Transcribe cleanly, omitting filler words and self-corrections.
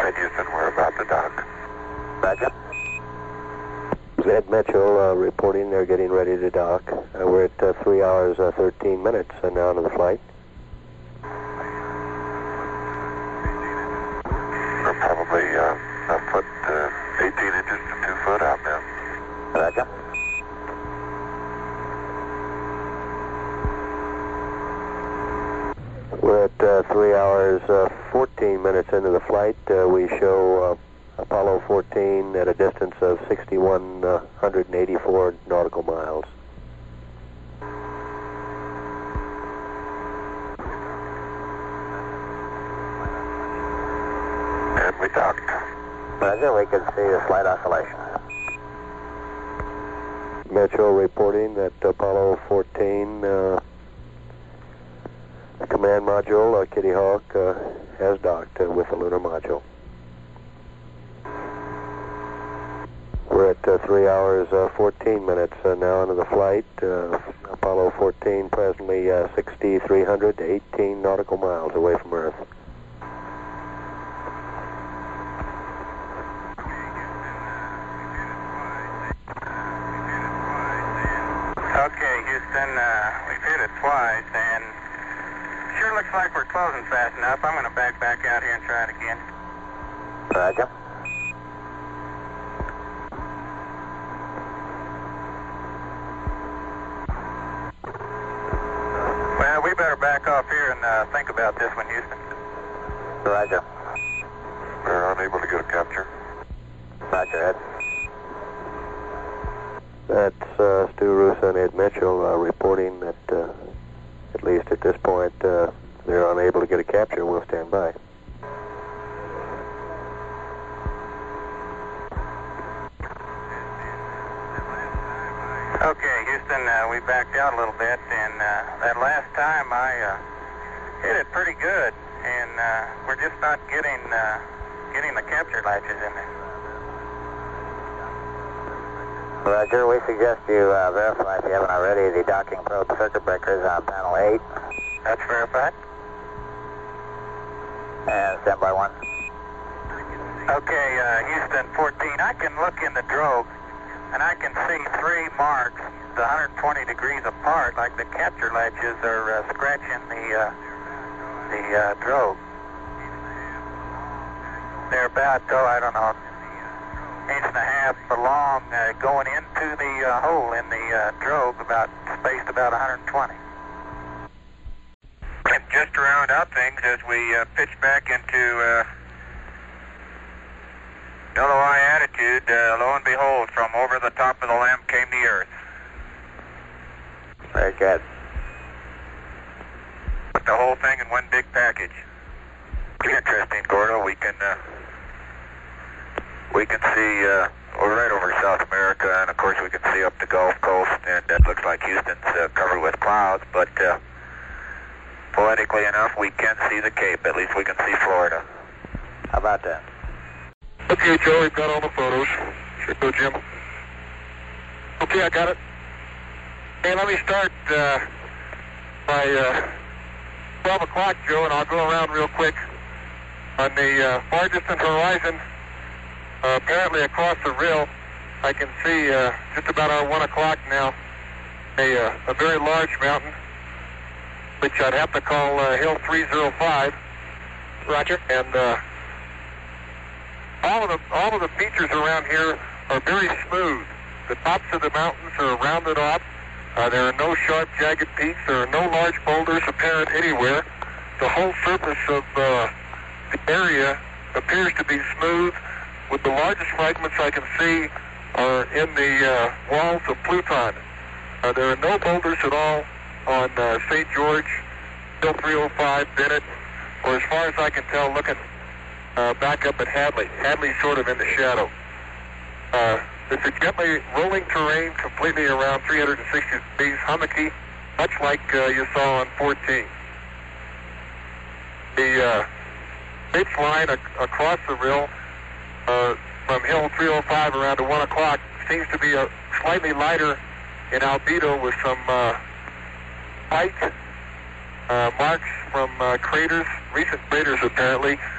ahead, Houston. We're about to dock. Roger. Ed Mitchell reporting they're getting ready to dock. We're at 3 hours 13 minutes now into the flight. We're probably a foot, 18 inches to 2 foot out now. Roger. We're at 3 hours 14 minutes into the flight. We show Apollo 14 at a distance of 6,184 nautical miles. And we docked. Roger, we can see a slight oscillation. Mitchell reporting that Apollo 14 the command module, Kitty Hawk, has docked with the lunar module. We're at 3 hours 14 minutes now into the flight. Apollo 14 presently 6,300 to 18 nautical miles away from Earth. Okay, Houston, we've hit it twice, and sure looks like we're closing fast enough. I'm going to back out here and try it again. Roger. Well, we better back off here and think about this one, Houston. Roger. We're unable to get a capture. Roger, Ed. That's Stu Russo and Ed Mitchell reporting that, at least at this point, they're unable to get a capture. We'll stand by. Okay, Houston, we backed out a little bit, and that last time I hit it pretty good, and we're just not getting the capture latches in there. Roger, we suggest you verify, if you haven't already, the docking probe circuit breakers on panel 8. That's verified. And standby 1. Okay, Houston 14, I can look in the drogue, and I can see 3 marks, 120 degrees apart, like the capture latches are scratching the drogue. They're about, I don't know, 1.5 inches long, going into the hole in the drogue, spaced about 120. And just to round out things, as we pitch back into LOI attitude, lo and behold, from over the top of the lamp came the Earth. Very good. Put the whole thing in one big package. Interesting, Gordo. We can see right over South America, and of course we can see up the Gulf Coast, and it looks like Houston's covered with clouds, but poetically enough, we can see the Cape. At least we can see Florida. How about that? Okay, Joe, we've got all the photos. Sure go, Jim. Okay, I got it. Hey, let me start by 12 o'clock, Joe, and I'll go around real quick. On the far distant horizon, apparently across the rill, I can see just about our 1 o'clock now, a very large mountain, which I'd have to call Hill 305. Roger. And all of the features around here are very smooth. The tops of the mountains are rounded off. There are no sharp, jagged peaks. There are no large boulders apparent anywhere. The whole surface of the area appears to be smooth, with the largest fragments I can see are in the walls of Pluton. There are no boulders at all on St. George, Hill 305, Bennett, or as far as I can tell, looking back up at Hadley. Hadley's sort of in the shadow. It's a gently rolling terrain completely around 360 degrees, hummocky, much like you saw on 14. The ridge line across the rill from Hill 305 around to 1 o'clock seems to be slightly lighter in albedo, with some white marks from craters, recent craters apparently,